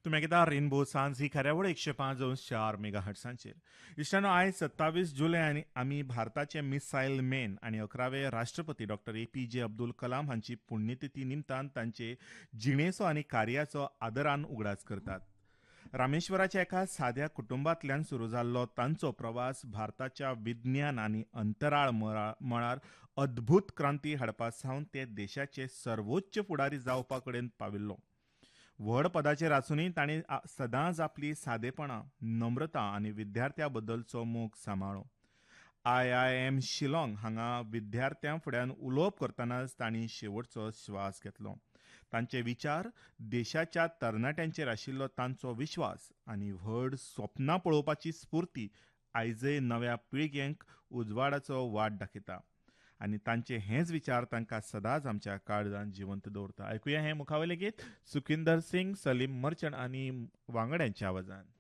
तुम्ही ऐकता रेनबो सांज ही खऱ्यावळ 105.4 मेगा हर्ट्सांचेर इश्टानो आयज 27 जुलय आनी आमी भारताचे मिसायल मॅन आनी 11वे राष्ट्रपती डॉक्टर APJ अब्दुल कलाम हांची पुण्यतिथी निमतान तांचे जिणेचो आनी कार्याचो आदरान उगडास करतात. रामेश्वराच्या एका साद्या कुटुंबांतल्यान सुरू जाल्लो तांचो प्रवास भारताच्या विज्ञान आनी अंतराळ मळार अद्भुत क्रांती हाडपा सावन ते देशाचे सर्वोच्च फुडारी जावपा कडेन पाविल्लो. व्हड पदाचेर आसूनय तांणी सदांच आपली सादेपणां, नम्रता आनी विद्यार्थ्यां बद्दलचो मोग सांबाळ्ळो. IIM शिलाँग हांगा विद्यार्थ्यां फुड्यान उलोवप करतनाच तांणी शेवटचो श्वास घेतलो. तांचे विचार, देशाच्या तरणाट्यांचेर आशिल्लो तांचो विश्वास आनी व्हड स्वप्नां पळोवपाची स्फूर्ती आयजय नव्या पिळगेक उजवाडाचो वाट दाखयता. आनी तांचे हेच विचार तांकां सदांच आमच्या काळजांत जिवंत दवरता. आयकुया हें मुखावेलें गीत सुखिंदर सिंग, सलीम मर्चंट आनी वांगड्यांच्या आवाजान.